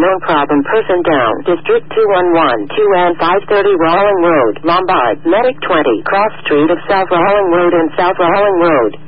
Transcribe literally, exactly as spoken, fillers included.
unknown problem person down. District two one one, two and five thirty Rawling Road, Lombard. Medic twenty, cross street of South Rawling Road and South Rawling Road.